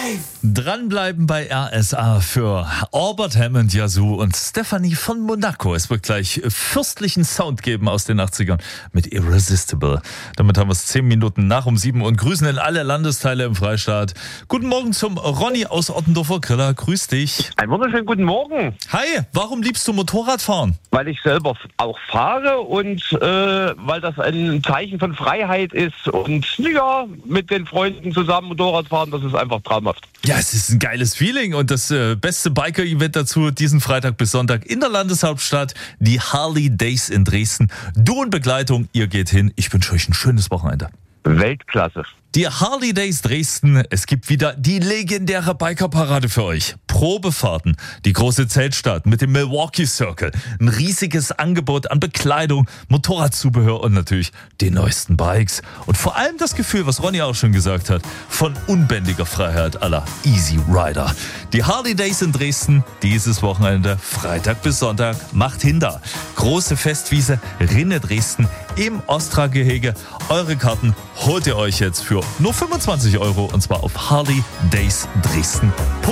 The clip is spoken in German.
Dranbleiben bei RSA für Albert Hammond, Yazoo und Stephanie von Monaco. Es wird gleich fürstlichen Sound geben aus den 80ern mit Irresistible. Damit haben wir es 10 Minuten nach um 7 und grüßen in alle Landesteile im Freistaat. Guten Morgen zum Ronny aus Ottendorfer Griller. Grüß dich. Einen wunderschönen guten Morgen. Hi, warum liebst du Motorradfahren? Weil ich selber auch fahre und weil das ein Zeichen von Freiheit ist und ja, mit den Freunden zusammen Motorrad fahren, das ist einfach traumhaft. Ja, es ist ein geiles Feeling und das beste Biker-Event dazu diesen Freitag bis Sonntag in der Landeshauptstadt, die Harley Days in Dresden. Du und Begleitung, ihr geht hin. Ich wünsche euch ein schönes Wochenende. Weltklasse. Die Harley Days Dresden, es gibt wieder die legendäre Bikerparade für euch. Probefahrten, die große Zeltstadt mit dem Milwaukee Circle, ein riesiges Angebot an Bekleidung, Motorradzubehör und natürlich die neuesten Bikes. Und vor allem das Gefühl, was Ronny auch schon gesagt hat, von unbändiger Freiheit à la Easy Rider. Die Harley Days in Dresden, dieses Wochenende, Freitag bis Sonntag, macht hin da. Große Festwiese, Rinne Dresden im Ostra-Gehege. Eure Karten holt ihr euch jetzt für nur 25 € und zwar auf harleydaysdresden.de.